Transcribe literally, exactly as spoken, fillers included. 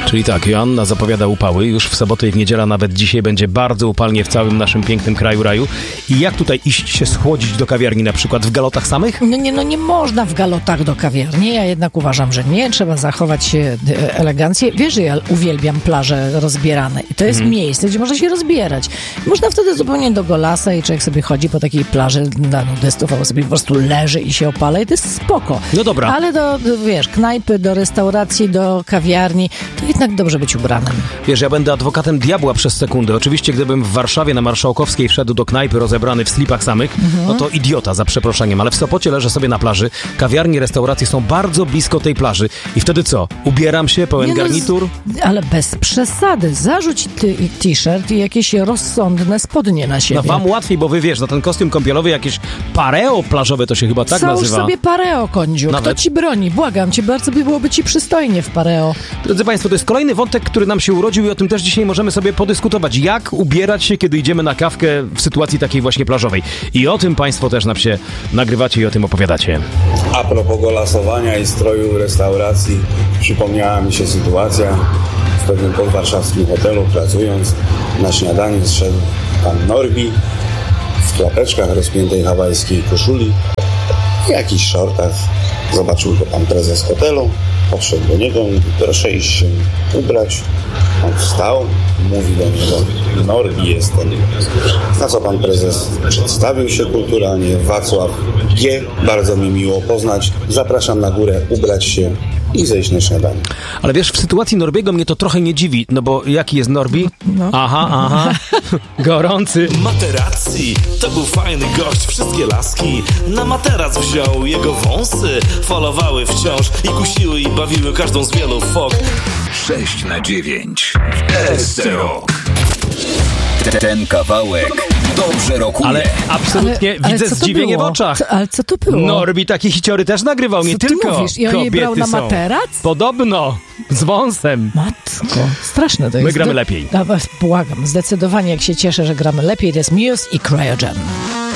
Czyli tak, Joanna zapowiada upały. Już w sobotę i w niedzielę, nawet dzisiaj będzie bardzo upalnie w całym naszym pięknym kraju raju. I jak tutaj iść się schłodzić do kawiarni, na przykład w galotach samych? No nie, no nie można w galotach do kawiarni. Ja jednak uważam, że nie. Trzeba zachować się elegancję. Wiesz, że ja uwielbiam plaże rozbierane. I to jest mm. miejsce, gdzie można się rozbierać. Można wtedy zupełnie do golasa i człowiek sobie chodzi po takiej plaży dla nudystów, albo sobie po prostu leży i się opala i to jest spoko. No dobra. Ale do, do wiesz, knajpy, do restauracji, do kawiarni, to jednak dobrze być ubranym. Wiesz, ja będę adwokatem diabła przez sekundę. Oczywiście, gdybym w Warszawie na Marszałkowskiej wszedł do knajpy rozebrany w slipach samych, mhm. no to idiota, za przeproszeniem. Ale w Sopocie leżę sobie na plaży, kawiarnie, restauracje są bardzo blisko tej plaży. I wtedy co? Ubieram się, pełen nie garnitur? No, z, ale bez przesady. Zarzuć ty, t-shirt i jakieś rozsądne spodnie na siebie. No wam łatwiej, bo wy wiesz, no ten kostium kąpielowy, jakieś pareo plażowe to się chyba tak Załóż nazywa. sobie pareo, kądziu. Nawet. Kto ci broni? Błagam cię, bardzo by byłoby ci przystojnie w pareo. Drodzy Państwo, to jest kolejny wątek, który nam się urodził i o tym też dzisiaj możemy sobie podyskutować. Jak ubierać się, kiedy idziemy na kawkę w sytuacji takiej właśnie plażowej. I o tym Państwo też nam się nagrywacie i o tym opowiadacie. A propos golasowania i stroju restauracji, przypomniała mi się sytuacja w pewnym podwarszawskim hotelu, pracując na śniadaniu zszedł pan Norbi w klapeczkach, rozpiętej hawajskiej koszuli i jakichś shortach. Zobaczył go pan prezes hotelu, podszedł do niego i mówi: proszę iść się ubrać. On wstał, mówi do niego: Norbi jestem. Na co pan prezes przedstawił się kulturalnie: Wacław G. Bardzo mi miło poznać. Zapraszam na górę, ubrać się i zejść na śniadanie. Ale wiesz, w sytuacji Norbiego mnie to trochę nie dziwi, no bo jaki jest Norbi? No. Aha, aha, gorący. Materacji, to był fajny gość, wszystkie laski na materac wziął, jego wąsy falowały wciąż i kusiły i bawiły każdą z wielu fok. sześć na dziewięć S C Rock. Ten kawałek dobrze rokuje. Ale absolutnie ale, widzę ale zdziwienie było? w oczach. Co, ale co to było? Norbi takie hiciory też nagrywał, nie co ty tylko mówisz? I on jej brał na są. materac? Podobno, z wąsem. Matko, straszne to jest. My gramy Do... lepiej. Błagam, zdecydowanie jak się cieszę, że gramy lepiej, to jest Muse i Cryogen.